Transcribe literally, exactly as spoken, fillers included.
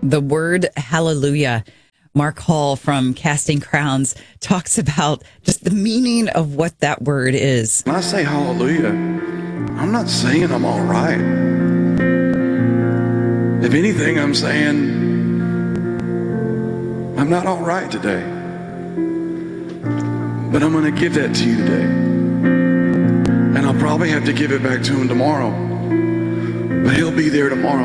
The word hallelujah. Mark Hall from Casting Crowns talks about just the meaning of what that word is. When I say hallelujah, I'm not saying I'm all right. If anything, I'm saying I'm not all right today. But I'm going to give that to you today. And I'll probably have to give it back to him tomorrow. But he'll be there tomorrow.